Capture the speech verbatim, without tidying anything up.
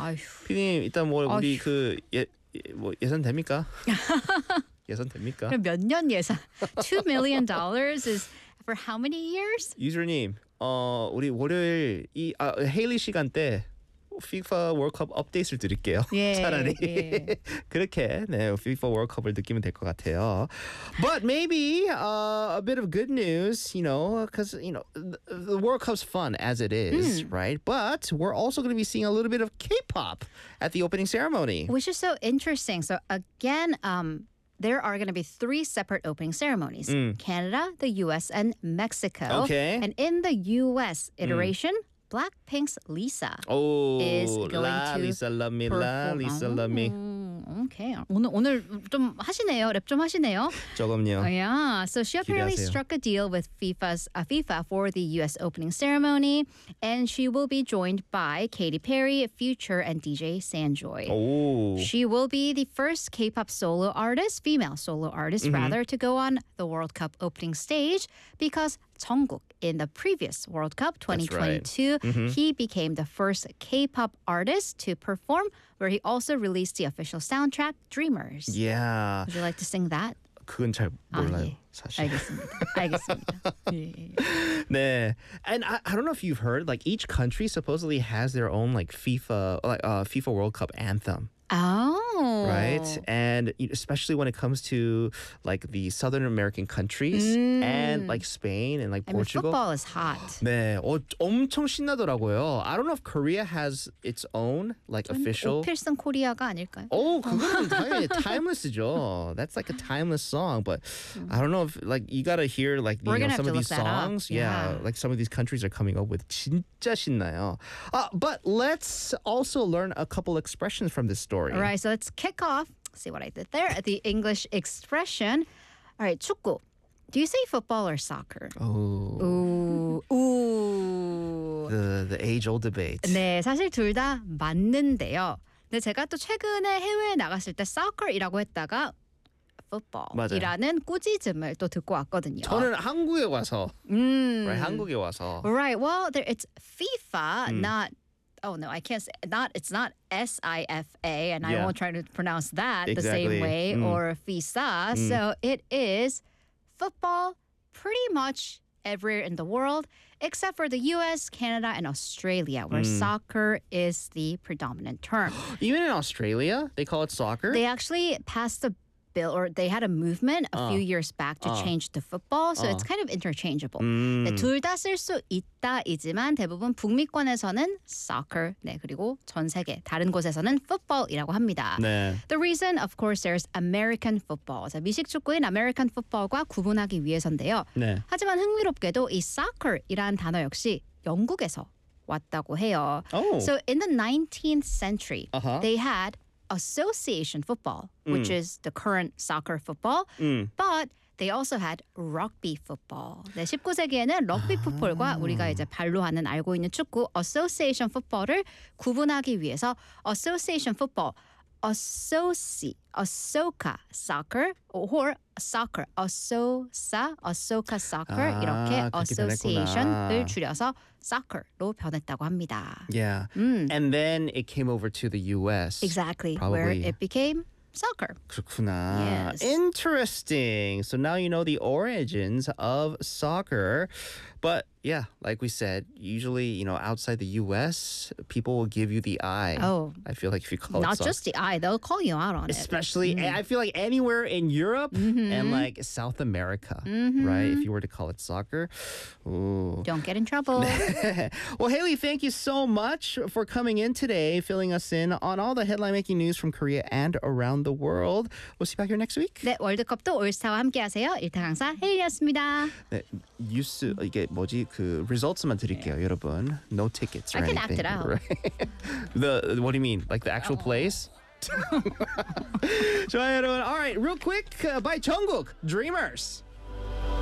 아휴. 피디님 일단 뭐 우리 아휴. 그 예, 예, 뭐 예산 됩니까? 예산 됩니까? 그럼 몇 년 예산? two million dollars is for how many years? 유저님, 어 우리 월요일 이 아, 헤일리 시간 때 FIFA 월컵 업데이트를 드릴게요. 예, 차라리 예. 그렇게 네 FIFA 월컵을 느끼면 될 것 같아요. But maybe uh, a bit of good news, you know, because you know the, the World Cup's fun as it is, Mm. right? But we're also going to be seeing a little bit of K-pop at the opening ceremony. Which is so interesting. So again, um, there are going to be three separate opening ceremonies: Canada, the U S, and Mexico. Okay. And in the U S iteration, Blackpink's Lisa Oh, is going la, to Lisa love me, la, perform. Lisa love me. 음, okay. 오늘 오늘 좀 하시네요. 랩 좀 하시네요. 조금요. Oh, yeah. So she apparently 기대하세요. struck a deal with FIFA's uh, FIFA for the U S opening ceremony, and she will be joined by Katy Perry, Future, and D J Sanjoy. Oh. She will be the first K-pop solo artist, female solo artist Mm-hmm. rather, to go on the World Cup opening stage because Jungkook in the previous World Cup twenty twenty-two, Mm-hmm. he became the first K-pop artist to perform, where he also released the official soundtrack Dreamers. Yeah. Would you like to sing that? 그건 잘 아, 몰라요, 예. 사실. 알겠습니다. 알겠습니다. 예, 예. 네. And I, I don't know if you've heard, like each country supposedly has their own like FIFA, like uh, FIFA World Cup anthem. Oh. Right, and you know, especially when it comes to like the Southern American countries and like Spain and like I mean, Portugal. football is hot. 네, 어, 엄청 신나더라고요. I don't know if Korea has its own like official. 오필슨 코리아가 아닐까요? Oh, 그거는 당연히 timeless죠. That's like a timeless song, but I don't know if like you gotta hear like you We're know gonna some have of to these look that up. songs. Yeah, Yeah. like some of these countries are coming up with 진짜 신나요. Uh, but let's also learn a couple expressions from this story. All right, so let's kick off. See what I did there? The English expression. All right, 축구. Do you say football or soccer? Oh, Ooh, ooh. the the age-old debate. 네, 사실 둘 다 맞는데요. 근데 제가 또 최근에 해외에 나갔을 때 soccer이라고 했다가 football이라는 꾸짖음을 또 듣고 왔거든요. 저는 한국에 와서, 음. right, 한국에 와서. Right. Well, there it's FIFA, not. Oh no, I can't say not. It's not S I F A, and I Yeah. won't try to pronounce that the Exactly. same way, Mm. or FIFA. So it is football, pretty much everywhere in the world, except for the U S, Canada, and Australia, where soccer is the predominant term. Even in Australia, they call it soccer. They actually passed a bill, or they had a movement a few years back to change to football, so it's kind of interchangeable. 음. 둘 다 쓸 수 있다이지만 대부분 북미권에서는 soccer, 네, 그리고 전 세계 다른 곳에서는 football이라고 합니다. 네. The reason, of course, there's American football. 자, 미식 축구인 American football과 구분하기 위해서인데요. 네. 하지만 흥미롭게도 이 soccer이라는 단어 역시 영국에서 왔다고 해요. Oh. So in the nineteenth century, Uh-huh. they had association football, which is the current soccer football, 음. but they also had rugby football. 네, 십구 세기에는 럭비 풋볼과 우리가 이제 발로 하는 알고 있는 축구 association football을 구분하기 위해서 association football, associ, Ahsoka soccer, or soccer, Ahsosa, Ahsoka soccer 아, 이렇게 그렇게 association을 변했구나. 줄여서 soccer로 변했다고 합니다. Yeah. And then it came over to the U S. Exactly, where Probably. it became soccer. 그렇구나. Yes. Interesting. So now you know the origins of soccer. But yeah, like we said, usually, you know, outside the U S, people will give you the eye. Oh. I feel like if you call Not it soccer. just the eye, they'll call you out on it. Especially, I feel like anywhere in Europe and like South America, right? If you were to call it soccer. Ooh. Don't get in trouble. Well, Haley, thank you so much for coming in today, filling us in on all the headline-making news from Korea and around the world. We'll see you back here next week. 네, 월드컵도 올스타와 함께하세요. 일타 강사 혜리였습니다. 네, 뉴스 이게 뭐지 그 results만 드릴게요, 여러분. No tickets or I can anything. act it out. Right? the what do you mean? Like the actual plays? 좋아요, 여러분. All right, real quick uh, by Jungkook, Dreamers.